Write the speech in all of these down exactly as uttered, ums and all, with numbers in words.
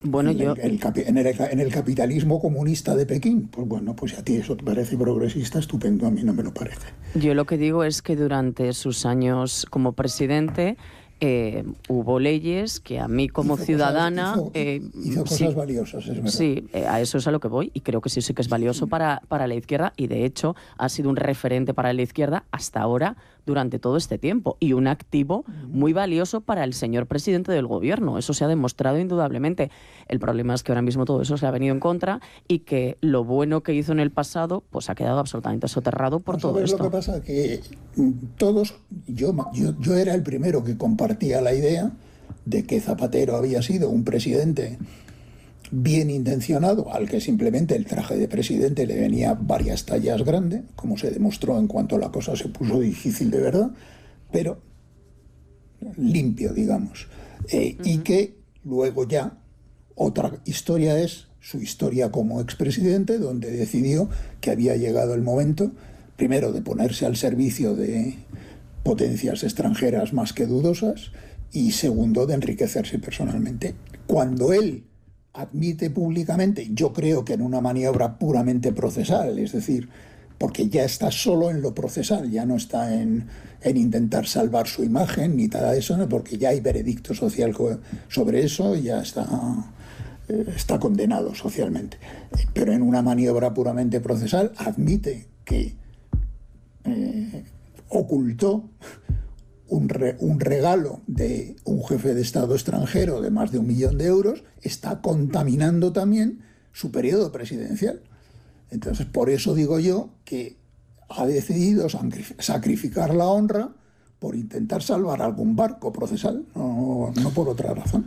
Bueno, el, yo... el, el, en, el, en el capitalismo comunista de Pekín. Pues bueno, pues a ti eso te parece progresista, estupendo, a mí no me lo parece. Yo lo que digo es que durante sus años como presidente eh, hubo leyes que a mí como hizo ciudadana... Cosas, hizo eh, hizo cosas sí, valiosas, es verdad. Sí, eh, a eso es a lo que voy y creo que sí, sí que es valioso para, para la izquierda y de hecho ha sido un referente para la izquierda hasta ahora durante todo este tiempo y un activo muy valioso para el señor presidente del gobierno. Eso se ha demostrado indudablemente. El problema es que ahora mismo todo eso se ha venido en contra y que lo bueno que hizo en el pasado pues ha quedado absolutamente soterrado por Vamos todo a ver, esto. Lo que pasa que todos, yo, yo, yo era el primero que compartía la idea de que Zapatero había sido un presidente bien intencionado, al que simplemente el traje de presidente le venía varias tallas grande, como se demostró en cuanto la cosa se puso difícil de verdad, pero limpio, digamos. Eh, uh-huh. Y que luego ya otra historia es su historia como expresidente, donde decidió que había llegado el momento, primero, de ponerse al servicio de potencias extranjeras más que dudosas, y segundo, de enriquecerse personalmente. Cuando él admite públicamente, yo creo que en una maniobra puramente procesal, es decir, porque ya está solo en lo procesal, ya no está en, en intentar salvar su imagen ni nada de eso, ¿no? Porque ya hay veredicto social sobre eso y ya está, eh, está condenado socialmente. Pero en una maniobra puramente procesal admite que eh, ocultó Un, re, un regalo de un jefe de Estado extranjero de más de un millón de euros, está contaminando también su periodo presidencial. Entonces, por eso digo yo que ha decidido sacrificar la honra por intentar salvar algún barco procesal, no, no por otra razón.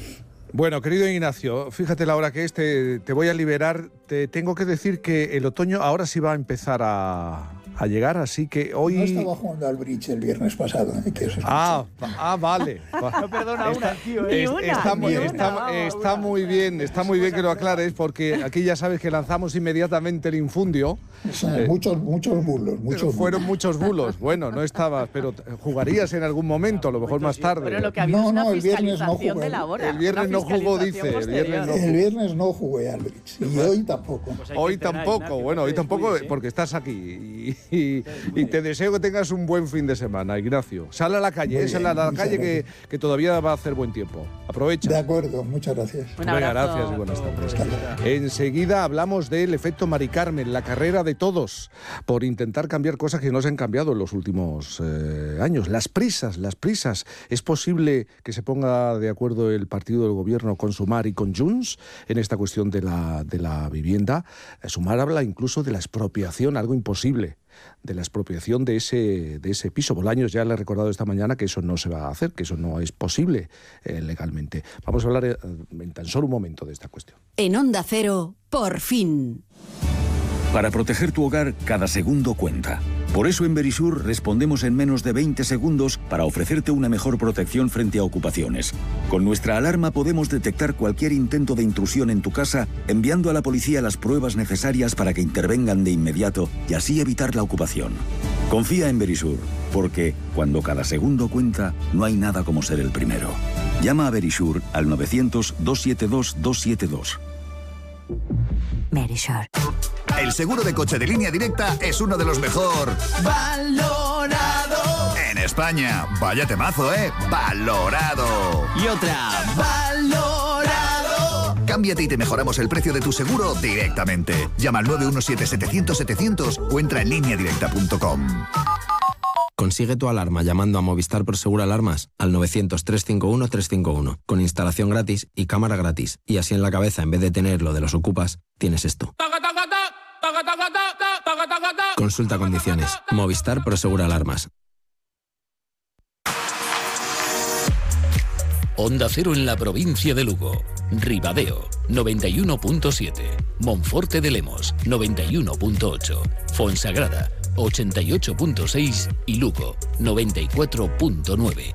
Bueno, querido Ignacio, fíjate la hora que es, te, te voy a liberar. Te tengo que decir que el otoño ahora sí va a empezar a, a llegar, así que hoy... No estaba jugando al bridge el viernes pasado, ¿eh? Que eso es ah, ah, vale. No perdona está, una, tío. ¿eh? Ni una, está, ni muy, una, está, vamos, está una. muy bien, está muy bien que lo aclares, porque aquí ya sabes que lanzamos inmediatamente el infundio. Son eh, muchos, muchos bulos, muchos Fueron bulos. muchos bulos. Bueno, no estabas, pero jugarías en algún momento, a lo mejor más tarde. Pero lo que había no, es una no, el viernes no fiscalización jugué. de la hora. El viernes no jugó, dice. El viernes no, el viernes no jugué al bridge. Y hoy tampoco. Pues hoy tampoco, Ignacio, bueno, hoy tampoco, ¿eh? Porque estás aquí. Y, y, y te deseo que tengas un buen fin de semana, Ignacio. Sal a la calle, sal a la calle que, que todavía va a hacer buen tiempo. Aprovecha. De acuerdo, muchas gracias. Un abrazo. Venga, gracias y buenas tardes. Enseguida hablamos del efecto Mari Carmen, la carrera de todos por intentar cambiar cosas que no se han cambiado en los últimos eh, años. Las prisas, las prisas. ¿Es posible que se ponga de acuerdo el partido del gobierno con Sumar y con Junts en esta cuestión de la, de la vivienda? Sumar habla incluso de la expropiación, algo imposible, de la expropiación de ese, de ese piso. Bolaños ya le he recordado esta mañana que eso no se va a hacer, que eso no es posible eh, legalmente. Vamos a hablar eh, en tan solo un momento de esta cuestión. En Onda Cero, por fin. Para proteger tu hogar, cada segundo cuenta. Por eso en Verisur respondemos en menos de veinte segundos para ofrecerte una mejor protección frente a ocupaciones. Con nuestra alarma podemos detectar cualquier intento de intrusión en tu casa, enviando a la policía las pruebas necesarias para que intervengan de inmediato y así evitar la ocupación. Confía en Verisur, porque cuando cada segundo cuenta, no hay nada como ser el primero. Llama a Verisur al novecientos, doscientos setenta y dos, doscientos setenta y dos. Verisur. El seguro de coche de Línea Directa es uno de los mejor valorado en España. Vaya temazo, ¿eh? Valorado. Y otra. Valorado. Cámbiate y te mejoramos el precio de tu seguro directamente. Llama al nueve uno siete, setecientos, setecientos o entra en línea directa punto com. Consigue tu alarma llamando a Movistar Prosegur Alarmas al novecientos, trescientos cincuenta y uno, trescientos cincuenta y uno, con instalación gratis y cámara gratis. Y así en la cabeza, en vez de tener lo de los ocupas, tienes esto. Consulta condiciones. Movistar Prosegur Alarmas. Onda Cero en la provincia de Lugo. Ribadeo, noventa y uno punto siete. Monforte de Lemos, noventa y uno punto ocho. Fonsagrada, ochenta y ocho punto seis. Y Lugo, noventa y cuatro punto nueve.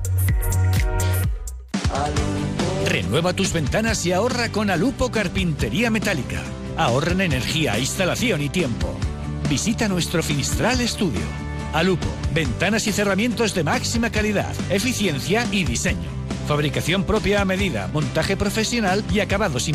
Renueva tus ventanas y ahorra con Alupo Carpintería Metálica. Ahorra en energía, instalación y tiempo. Visita nuestro Finistral Estudio. Alupo, ventanas y cerramientos de máxima calidad, eficiencia y diseño. Fabricación propia a medida, montaje profesional y acabados